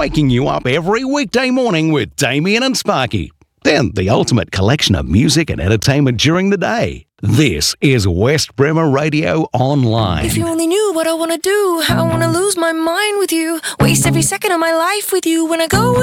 waking you up every weekday morning with Damien and Sparky. Then the ultimate collection of music and entertainment during the day. This is West Bremer Radio Online. If you only knew what I want to do, how I want to lose my mind with you, waste every second of my life with you when I go